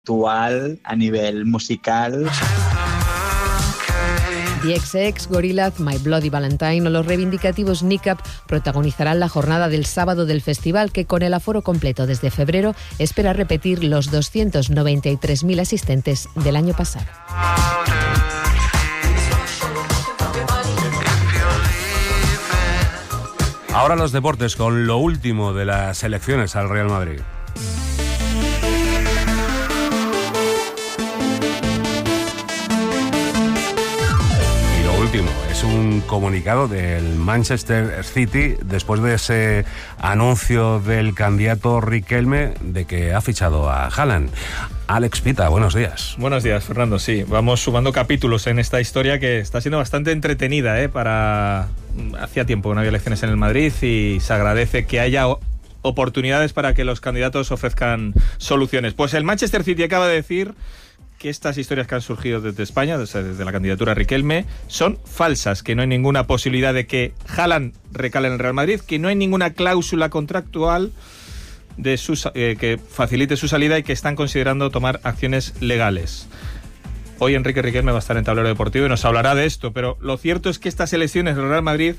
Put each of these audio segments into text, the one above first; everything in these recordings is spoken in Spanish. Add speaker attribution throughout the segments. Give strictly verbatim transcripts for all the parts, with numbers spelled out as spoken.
Speaker 1: actual, a nivel musical.
Speaker 2: The X X, Gorillaz, My Bloody Valentine o los reivindicativos N I C A P protagonizarán la jornada del sábado del festival, que con el aforo completo desde febrero espera repetir los doscientos noventa y tres mil asistentes del año pasado.
Speaker 3: Ahora los deportes con lo último de las elecciones al Real Madrid. Último, es un comunicado del Manchester City después de ese anuncio del candidato Riquelme de que ha fichado a Haaland. Alex Pita, buenos días.
Speaker 4: Buenos días, Fernando. Sí, vamos sumando capítulos en esta historia que está siendo bastante entretenida, ¿eh? Para... Hacía tiempo que no había elecciones en el Madrid y se agradece que haya oportunidades para que los candidatos ofrezcan soluciones. Pues el Manchester City acaba de decir que estas historias que han surgido desde España, desde, desde la candidatura Riquelme, son falsas, que no hay ninguna posibilidad de que Haaland recale en el Real Madrid, que no hay ninguna cláusula contractual de su, eh, que facilite su salida y que están considerando tomar acciones legales. Hoy Enrique Riquelme va a estar en Tablero Deportivo y nos hablará de esto, pero lo cierto es que estas elecciones del Real Madrid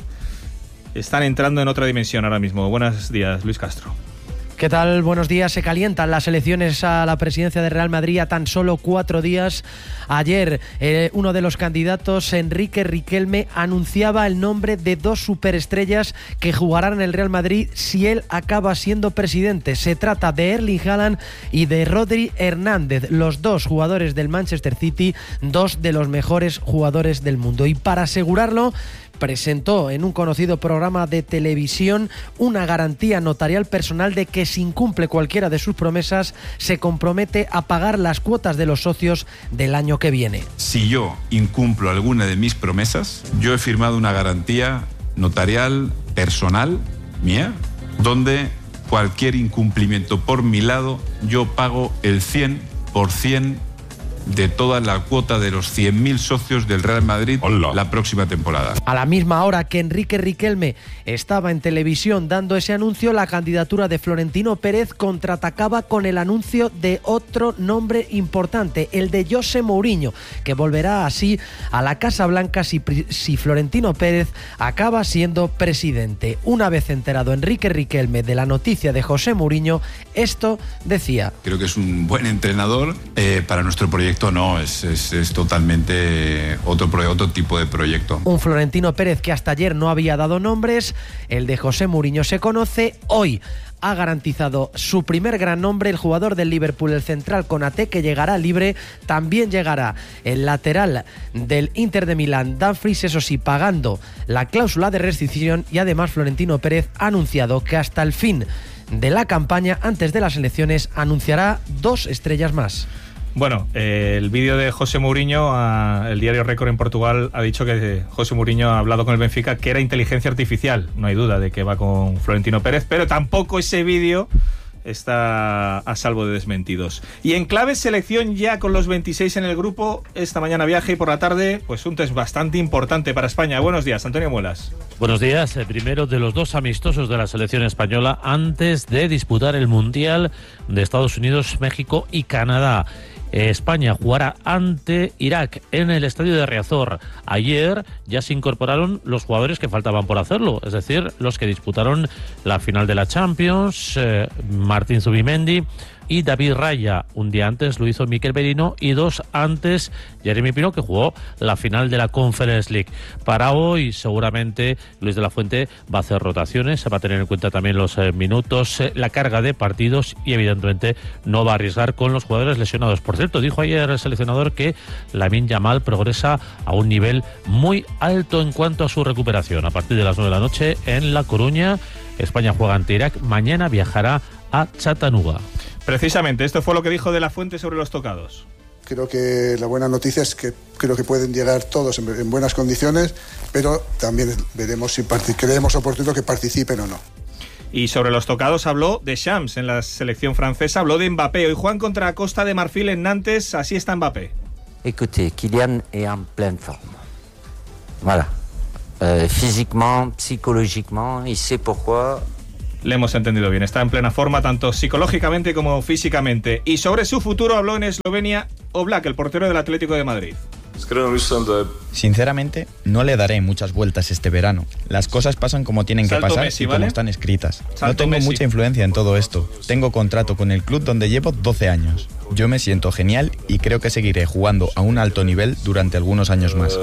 Speaker 4: están entrando en otra dimensión ahora mismo. Buenos días, Luis Castro.
Speaker 5: ¿Qué tal? Buenos días. Se calientan las elecciones a la presidencia de Real Madrid a tan solo cuatro días. Ayer eh, uno de los candidatos, Enrique Riquelme, anunciaba el nombre de dos superestrellas que jugarán en el Real Madrid si él acaba siendo presidente. Se trata de Erling Haaland y de Rodri Hernández, los dos jugadores del Manchester City, dos de los mejores jugadores del mundo. Y para asegurarlo, presentó en un conocido programa de televisión una garantía notarial personal de que si incumple cualquiera de sus promesas, se compromete a pagar las cuotas de los socios del año que viene.
Speaker 6: Si yo incumplo alguna de mis promesas, yo he firmado una garantía notarial personal mía, donde cualquier incumplimiento por mi lado, yo pago el cien por ciento de toda la cuota de los cien mil socios del Real Madrid. Hola. La próxima temporada.
Speaker 5: A la misma hora que Enrique Riquelme estaba en televisión dando ese anuncio, la candidatura de Florentino Pérez contraatacaba con el anuncio de otro nombre importante, el de José Mourinho, que volverá así a la Casa Blanca si, si Florentino Pérez acaba siendo presidente. Una vez enterado Enrique Riquelme de la noticia de José Mourinho, esto decía:
Speaker 6: creo que es un buen entrenador eh, para nuestro proyecto. No, es, es, es totalmente otro, otro tipo de proyecto.
Speaker 5: Un Florentino Pérez que hasta ayer no había dado nombres. El de José Mourinho se conoce. Hoy ha garantizado su primer gran nombre, el jugador del Liverpool, el central Konaté, que llegará libre. También llegará el lateral del Inter de Milán, Dumfries, eso sí, pagando la cláusula de rescisión. Y además Florentino Pérez ha anunciado que hasta el fin de la campaña, antes de las elecciones, anunciará dos estrellas más.
Speaker 4: Bueno, eh, el vídeo de José Mourinho, a, el diario Récord en Portugal ha dicho que José Mourinho ha hablado con el Benfica que era inteligencia artificial. No hay duda de que va con Florentino Pérez, pero tampoco ese vídeo está a salvo de desmentidos. Y en clave selección, ya con los veintiséis en el grupo, esta mañana viaje y por la tarde, pues un test bastante importante para España. Buenos días, Antonio Muelas.
Speaker 7: Buenos días. El primero de los dos amistosos de la selección española antes de disputar el Mundial de Estados Unidos, México y Canadá. España jugará ante Irak en el estadio de Riazor. Ayer ya se incorporaron los jugadores que faltaban por hacerlo, es decir, los que disputaron la final de la Champions, eh, Martín Zubimendi y David Raya. Un día antes lo hizo Mikel Merino y dos antes Jeremy Pino, que jugó la final de la Conference League. Para hoy seguramente Luis de la Fuente va a hacer rotaciones, se va a tener en cuenta también los eh, minutos, eh, la carga de partidos y evidentemente no va a arriesgar con los jugadores lesionados. Por cierto, dijo ayer el seleccionador que Lamine Yamal progresa a un nivel muy alto en cuanto a su recuperación. A partir de las nueve de la noche en La Coruña, España juega ante Irak, mañana viajará a Chattanooga.
Speaker 4: Precisamente, esto fue lo que dijo de la Fuente sobre los tocados.
Speaker 8: Creo que la buena noticia es que creo que pueden llegar todos en, en buenas condiciones, pero también veremos si creemos oportuno que participen o no.
Speaker 4: Y sobre los tocados habló de Shams en la selección francesa, habló de Mbappé. Hoy juegan contra Costa de Marfil en Nantes, así está Mbappé.
Speaker 9: Écoutez, Kylian est en pleine forme. Voilà. Euh, physiquement, psychologiquement, il sait pourquoi
Speaker 4: le hemos entendido bien. Está en plena forma, tanto psicológicamente como físicamente. Y sobre su futuro habló en Eslovenia Oblak, el portero del Atlético de Madrid.
Speaker 10: Sinceramente, no le daré muchas vueltas este verano. Las cosas pasan como tienen que
Speaker 4: Salto
Speaker 10: pasar
Speaker 4: Messi,
Speaker 10: y como
Speaker 4: ¿vale?
Speaker 10: están escritas.
Speaker 4: Salto
Speaker 10: No tengo
Speaker 4: Messi.
Speaker 10: mucha influencia en todo esto. Tengo contrato con el club donde llevo doce años. Yo me siento genial y creo que seguiré jugando a un alto nivel durante algunos años más.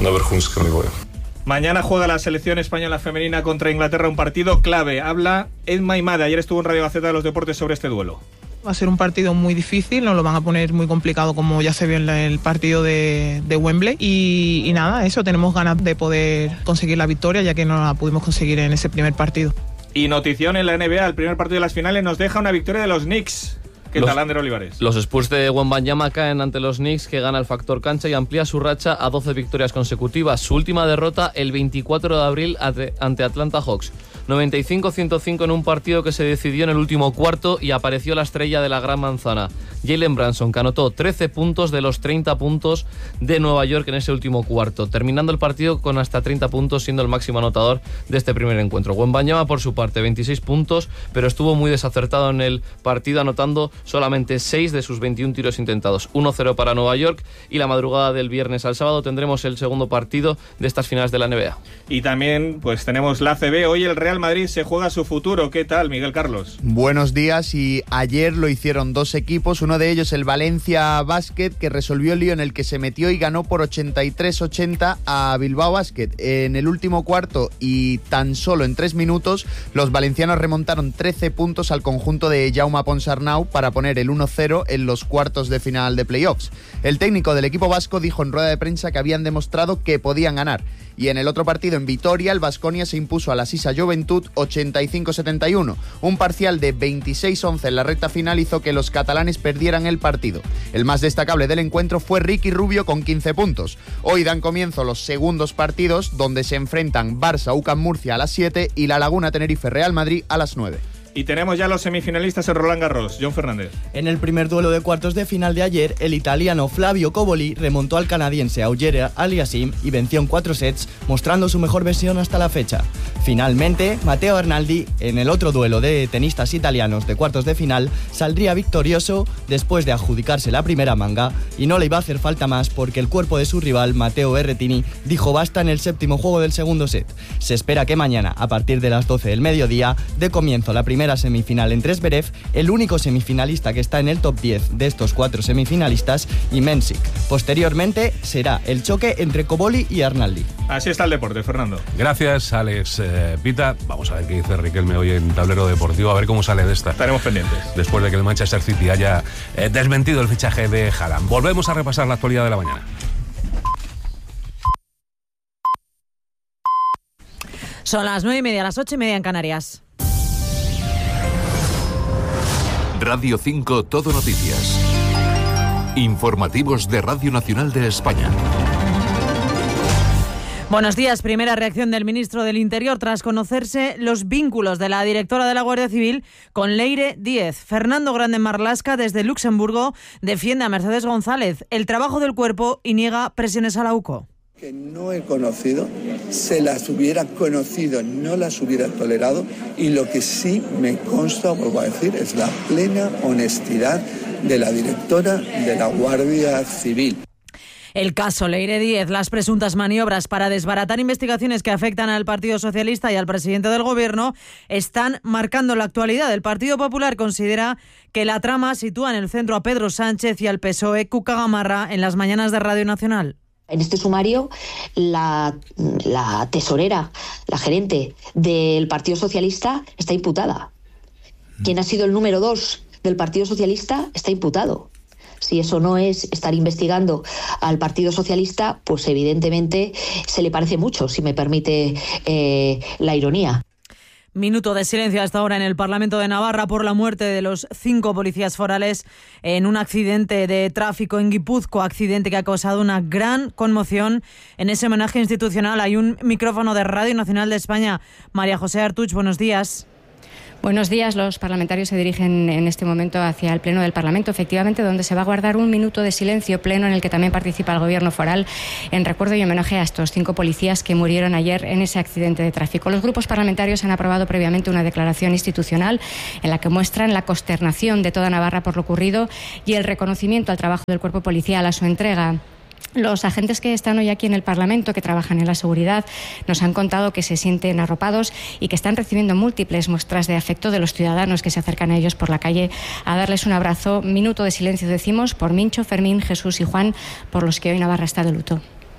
Speaker 4: Mañana juega la selección española femenina contra Inglaterra, un partido clave. Habla Edma Imade, ayer estuvo en Radio Gaceta de los Deportes sobre este duelo.
Speaker 11: Va a ser un partido muy difícil, nos lo van a poner muy complicado como ya se vio en el partido de, de Wembley y, y nada, eso, tenemos ganas de poder conseguir la victoria ya que no la pudimos conseguir en ese primer partido.
Speaker 4: Y notición en la N B A, el primer partido de las finales nos deja una victoria de los Knicks. ¿Qué
Speaker 12: Los-
Speaker 4: tal, Ander Olivares?
Speaker 12: Los Spurs de Wembanyama caen ante los Knicks, que gana el factor cancha y amplía su racha a doce victorias consecutivas. Su última derrota el veinticuatro de abril ante ante Atlanta Hawks. noventa y cinco a ciento cinco en un partido que se decidió en el último cuarto y apareció la estrella de la Gran Manzana, Jalen Brunson, que anotó trece puntos de los treinta puntos de Nueva York en ese último cuarto, terminando el partido con hasta treinta puntos, siendo el máximo anotador de este primer encuentro. Wembanyama, por su parte, veintiséis puntos, pero estuvo muy desacertado en el partido, anotando solamente seis de sus veintiún tiros intentados. uno cero para Nueva York, y la madrugada del viernes al sábado tendremos el segundo partido de estas finales de la N B A.
Speaker 4: Y también pues tenemos la A C B. Hoy el Real Madrid se juega su futuro. ¿Qué tal, Miguel Carlos?
Speaker 13: Buenos días, y ayer lo hicieron dos equipos, uno de ellos el Valencia Basket, que resolvió el lío en el que se metió y ganó por ochenta y tres ochenta a Bilbao Basket. En el último cuarto y tan solo en tres minutos, los valencianos remontaron trece puntos al conjunto de Jaume Ponsarnau para poner el uno cero en los cuartos de final de playoffs. El técnico del equipo vasco dijo en rueda de prensa que habían demostrado que podían ganar. Y en el otro partido, en Vitoria, el Baskonia se impuso a la Sisa Juventud ochenta y cinco setenta y uno. Un parcial de veintiséis once en la recta final hizo que los catalanes perdieran el partido. El más destacable del encuentro fue Ricky Rubio con quince puntos. Hoy dan comienzo los segundos partidos, donde se enfrentan Barça U C A M Murcia a las siete y La Laguna Tenerife Real Madrid a las nueve.
Speaker 4: Y tenemos ya los semifinalistas en Roland Garros. John Fernández.
Speaker 14: En el primer duelo de cuartos de final de ayer, el italiano Flavio Cobolli remontó al canadiense Auger Aliassime y venció en cuatro sets, mostrando su mejor versión hasta la fecha. Finalmente, Matteo Arnaldi, en el otro duelo de tenistas italianos de cuartos de final, saldría victorioso después de adjudicarse la primera manga, y no le iba a hacer falta más porque el cuerpo de su rival, Matteo Berrettini, dijo basta en el séptimo juego del segundo set. Se espera que mañana, a partir de las doce del mediodía, dé comienzo la primera semifinal entre Zverev, el único semifinalista que está en el top diez de estos cuatro semifinalistas, y Mensik. Posteriormente será el choque entre Cobolli y Arnaldi.
Speaker 4: Así está el deporte, Fernando.
Speaker 3: Gracias, Alex eh, Pita. Vamos a ver qué dice Riquelme hoy en Tablero Deportivo, a ver cómo sale de esta.
Speaker 4: Estaremos pendientes.
Speaker 3: Después de que el Manchester City haya eh, desmentido el fichaje de Haaland. Volvemos a repasar la actualidad de la mañana.
Speaker 15: Son las nueve y media, las ocho y media en Canarias.
Speaker 16: Radio cinco Todo Noticias. Informativos de Radio Nacional de España.
Speaker 15: Buenos días. Primera reacción del ministro del Interior tras conocerse los vínculos de la directora de la Guardia Civil con Leire Díez. Fernando Grande Marlaska, desde Luxemburgo, defiende a Mercedes González el trabajo del cuerpo y niega presiones a la U C O.
Speaker 17: Que no he conocido, se las hubiera conocido, no las hubiera tolerado, y lo que sí me consta, vuelvo a decir, es la plena honestidad de la directora de la Guardia Civil.
Speaker 15: El caso Leire Díez, las presuntas maniobras para desbaratar investigaciones que afectan al Partido Socialista y al presidente del Gobierno están marcando la actualidad. El Partido Popular considera que la trama sitúa en el centro a Pedro Sánchez y al P S O E Cuca Gamarra en las mañanas de Radio Nacional.
Speaker 18: En este sumario, la, la tesorera, la gerente del Partido Socialista está imputada. Quien ha sido el número dos del Partido Socialista está imputado. Si eso no es estar investigando al Partido Socialista, pues evidentemente se le parece mucho, si me permite eh, la ironía.
Speaker 15: Minuto de silencio hasta ahora en el Parlamento de Navarra por la muerte de los cinco policías forales en un accidente de tráfico en Guipúzcoa, accidente que ha causado una gran conmoción. En ese homenaje institucional hay un micrófono de Radio Nacional de España. María José Artuch, buenos días.
Speaker 19: Buenos días. Los parlamentarios se dirigen en este momento hacia el Pleno del Parlamento, efectivamente, donde se va a guardar un minuto de silencio pleno en el que también participa el Gobierno foral en recuerdo y homenaje a estos cinco policías que murieron ayer en ese accidente de tráfico. Los grupos parlamentarios han aprobado previamente una declaración institucional en la que muestran la consternación de toda Navarra por lo ocurrido y el reconocimiento al trabajo del cuerpo policial, a su entrega. Los agentes que están hoy aquí en el Parlamento, que trabajan en la seguridad, nos han contado que se sienten arropados y que están recibiendo múltiples muestras de afecto de los ciudadanos que se acercan a ellos por la calle a darles un abrazo. Minuto de silencio, decimos, por Mincho, Fermín, Jesús y Juan, por los que hoy Navarra está de luto.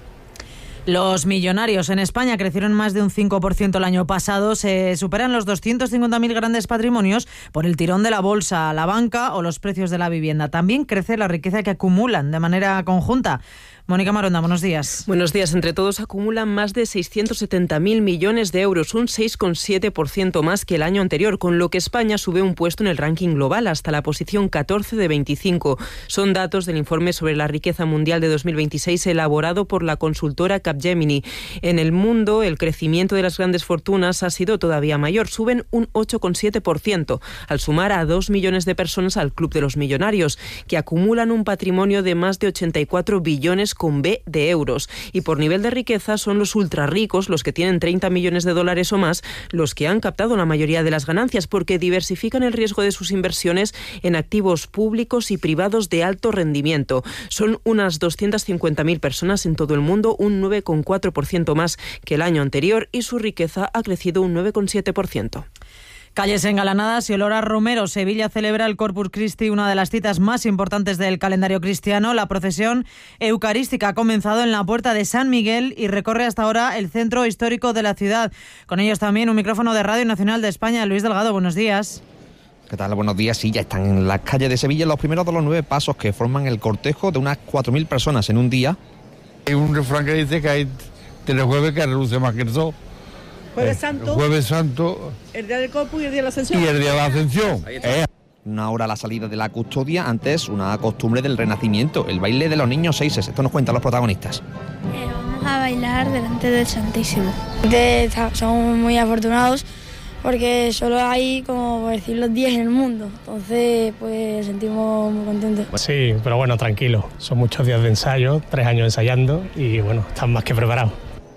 Speaker 15: Los millonarios en España crecieron más de un cinco por ciento el año pasado. Se superan los doscientos cincuenta mil grandes patrimonios por el tirón de la bolsa, la banca o los precios de la vivienda. También crece la riqueza que acumulan de manera conjunta. Mónica Maronda, buenos días.
Speaker 20: Buenos días. Entre todos acumulan más de seiscientos setenta mil millones de euros, un seis coma siete por ciento más que el año anterior, con lo que España sube un puesto en el ranking global hasta la posición catorce de veinticinco. Son datos del informe sobre la riqueza mundial de dos mil veintiséis elaborado por la consultora Capgemini. En el mundo, el crecimiento de las grandes fortunas ha sido todavía mayor. Suben un ocho coma siete por ciento, al sumar a dos millones de personas al Club de los Millonarios, que acumulan un patrimonio de más de ochenta y cuatro billones con B de euros. Y por nivel de riqueza son los ultrarricos, los que tienen treinta millones de dólares o más, los que han captado la mayoría de las ganancias, porque diversifican el riesgo de sus inversiones en activos públicos y privados de alto rendimiento. Son unas doscientas cincuenta mil personas en todo el mundo, un nueve coma cuatro por ciento más que el año anterior, y su riqueza ha crecido un nueve coma siete por ciento.
Speaker 15: Calles engalanadas y olor a romero. Sevilla celebra el Corpus Christi, una de las citas más importantes del calendario cristiano. La procesión eucarística ha comenzado en la Puerta de San Miguel y recorre hasta ahora el centro histórico de la ciudad. Con ellos también un micrófono de Radio Nacional de España. Luis Delgado, buenos días.
Speaker 21: ¿Qué tal? Buenos días. Sí, ya están en las calles de Sevilla los primeros de los nueve pasos que forman el cortejo de unas cuatro mil personas en un día.
Speaker 22: Hay un refrán que dice que hay tres jueves que reluce más que el sol.
Speaker 23: Jueves Santo,
Speaker 22: el Jueves Santo,
Speaker 23: el día del Corpus y el día de la Ascensión.
Speaker 22: Y el día de la Ascensión.
Speaker 21: Eh. Una hora a la salida de la custodia, antes una costumbre del Renacimiento, el baile de los niños seises. Esto nos cuentan los protagonistas.
Speaker 24: Eh, vamos a bailar delante del Santísimo. De, somos muy afortunados porque solo hay, como por decir, los diez en el mundo. Entonces, pues sentimos muy contentos.
Speaker 25: Sí, pero bueno, tranquilo. Son muchos días de ensayo, tres años ensayando y bueno, están más que preparados.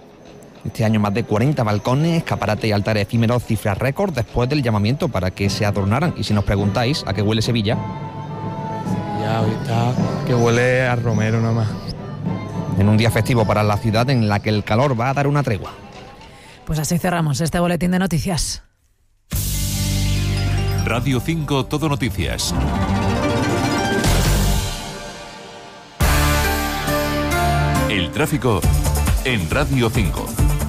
Speaker 21: Este año más de cuarenta balcones, escaparates y altares efímeros, cifras récord después del llamamiento para que se adornaran. Y si nos preguntáis a qué huele Sevilla...
Speaker 26: Ya, hoy está que huele a romero nomás.
Speaker 21: En un día festivo para la ciudad en la que el calor va a dar una tregua.
Speaker 15: Pues así cerramos este boletín de noticias.
Speaker 16: Radio cinco Todo Noticias. El tráfico en Radio cinco.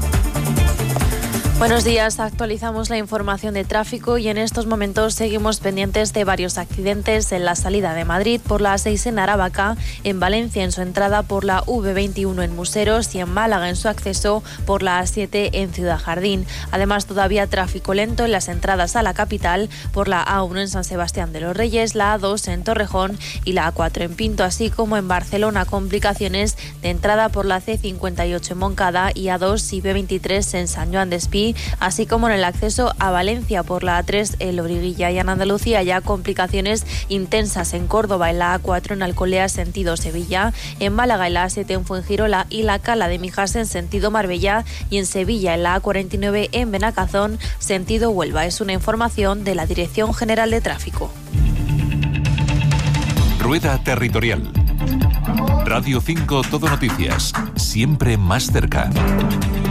Speaker 27: Buenos días, actualizamos la información de tráfico y en estos momentos seguimos pendientes de varios accidentes en la salida de Madrid por la seis en Aravaca, en Valencia en su entrada por la V veintiuno en Museros y en Málaga en su acceso por la A siete en Ciudad Jardín. Además, todavía tráfico lento en las entradas a la capital por la A uno en San Sebastián de los Reyes, la A dos en Torrejón y la A cuatro en Pinto, así como en Barcelona complicaciones de entrada por la C cincuenta y ocho en Moncada y A dos y B veintitrés en San Joan d'Espí, así como en el acceso a Valencia por la A tres en Loriguilla, y en Andalucía ya complicaciones intensas en Córdoba en la A cuatro en Alcolea sentido Sevilla, en Málaga en la A siete en Fuengirola y la Cala de Mijas en sentido Marbella, y en Sevilla en la A cuarenta y nueve en Benacazón sentido Huelva. Es una información de la Dirección General de Tráfico.
Speaker 16: Rueda territorial. Radio cinco Todo Noticias, siempre más cerca.